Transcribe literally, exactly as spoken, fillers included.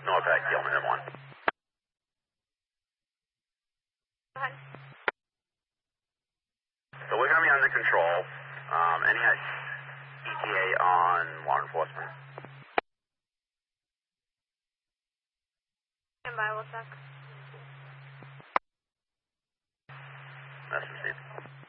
Norfolk, Gilman one. Go ahead. So we're going to be under control. Um, any E T A on law enforcement? Stand by, we'll check. That's received.